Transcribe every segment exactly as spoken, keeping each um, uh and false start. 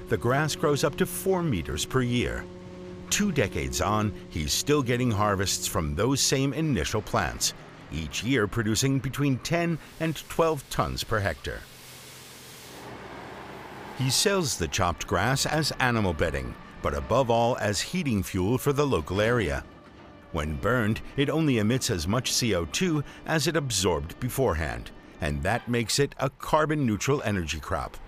the grass grows up to four meters per year. Two decades on, he's still getting harvests from those same initial plants, each year producing between ten and twelve tons per hectare. He sells the chopped grass as animal bedding, but above all as heating fuel for the local area. When burned, it only emits as much C O two as it absorbed beforehand, and that makes it a carbon-neutral energy crop.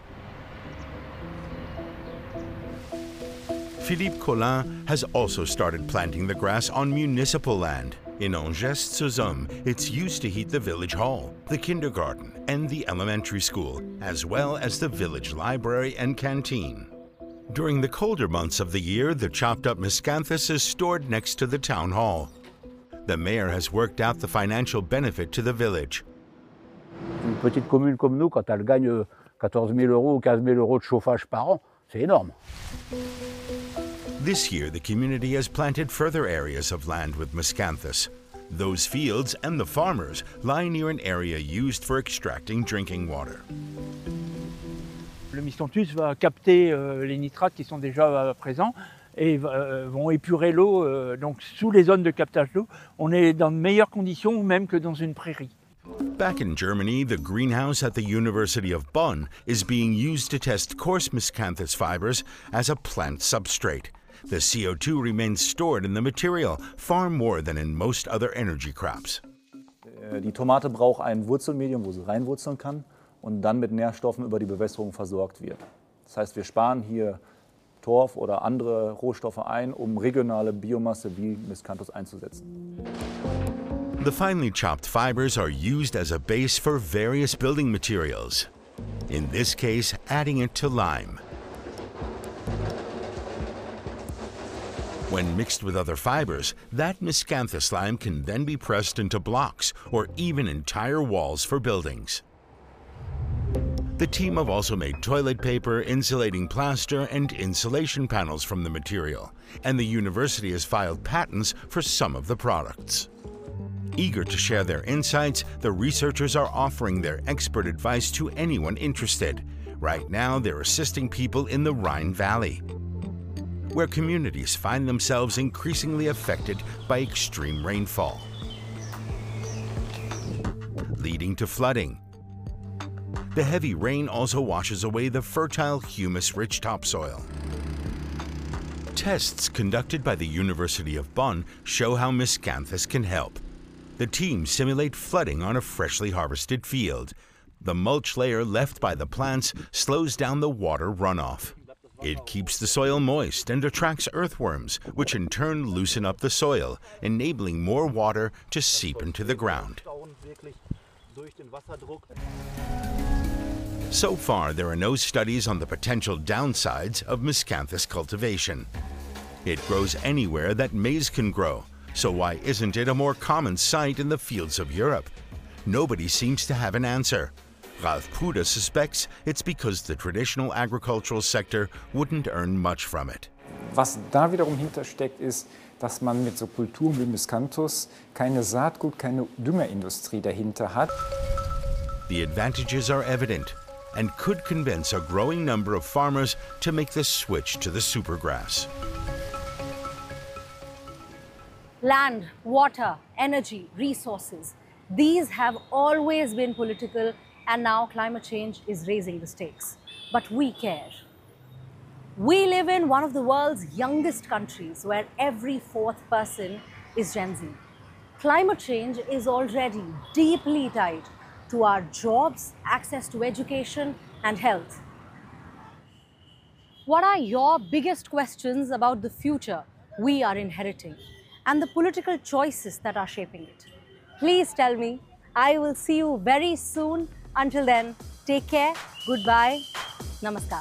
Philippe Collin has also started planting the grass on municipal land. In Angers-sur-Somme, it's used to heat the village hall, the kindergarten, and the elementary school, as well as the village library and canteen. During the colder months of the year, the chopped-up miscanthus is stored next to the town hall. The mayor has worked out the financial benefit to the village. Une petite commune comme nous, quand elle gagne quatorze mille euros ou quinze mille euros de chauffage par an, c'est énorme. This year, the community has planted further areas of land with miscanthus. Those fields and the farmers lie near an area used for extracting drinking water. Le miscanthus va capter euh, les nitrates qui sont déjà euh, présents et euh, vont épurer l'eau. Euh, donc sous les zones de captage d'eau, on est dans de meilleures conditions même que dans une prairie. Back in Germany, the greenhouse at the University of Bonn is being used to test coarse miscanthus fibers as a plant substrate. The C O two remains stored in the material far more than in most other energy crops. Die Tomate braucht ein Wurzelmedium, wo sie reinwurzeln kann und dann mit Nährstoffen über die Bewässerung versorgt wird. Das heißt, wir sparen hier Torf oder andere Rohstoffe ein, um regionale Biomasse wie Miscanthus einzusetzen. The finely chopped fibers are used as a base for various building materials. In this case, adding it to lime. When mixed with other fibers, that miscanthus lime can then be pressed into blocks or even entire walls for buildings. The team have also made toilet paper, insulating plaster, and insulation panels from the material, and the university has filed patents for some of the products. Eager to share their insights, the researchers are offering their expert advice to anyone interested. Right now, they're assisting people in the Rhine Valley, where communities find themselves increasingly affected by extreme rainfall, leading to flooding. The heavy rain also washes away the fertile, humus-rich topsoil. Tests conducted by the University of Bonn show how miscanthus can help. The team simulate flooding on a freshly harvested field. The mulch layer left by the plants slows down the water runoff. It keeps the soil moist and attracts earthworms, which in turn loosen up the soil, enabling more water to seep into the ground. So far, there are no studies on the potential downsides of miscanthus cultivation. It grows anywhere that maize can grow, so why isn't it a more common sight in the fields of Europe? Nobody seems to have an answer. Ralf Puder suspects it's because the traditional agricultural sector wouldn't earn much from it. Was da wiederum hintersteckt, ist, dass man mit so Kulturen wie Miscanthus keine Saatgut-, keine Düngerindustrie dahinter hat. The advantages are evident and could convince a growing number of farmers to make the switch to the supergrass. Land, water, energy, resources, these have always been political, and now climate change is raising the stakes. But we care. We live in one of the world's youngest countries where every fourth person is Gen Z. Climate change is already deeply tied to our jobs, access to education, and health. What are your biggest questions about the future we are inheriting and the political choices that are shaping it? Please tell me. I will see you very soon. Until then, take care, goodbye, namaskar.